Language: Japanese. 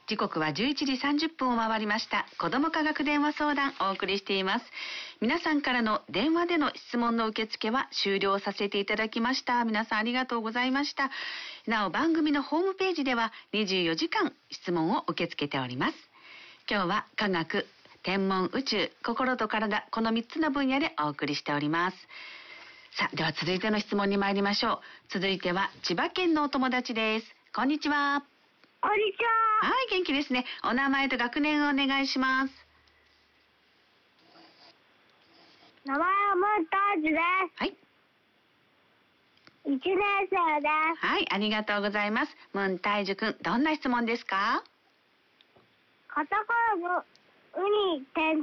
時刻は11時30分を回りました。子ども科学電話相談お送りしています。皆さんからの電話での質問の受付は終了させていただきました。皆さんありがとうございました。なお番組のホームページでは24時間質問を受け付けております。今日は科学、天文、宇宙、心と体、この3つの分野でお送りしております。さあ、では続いての質問に参りましょう。続いては千葉県のお友達です。こんにちは。 こんにちは。 はい、元気ですね。お名前と学年をお願いします。 名前はムンタージュです。 はい。 1年生です。 はい、ありがとうございます。ムンタイジュくん、どんな質問ですか？ カタカナのウに点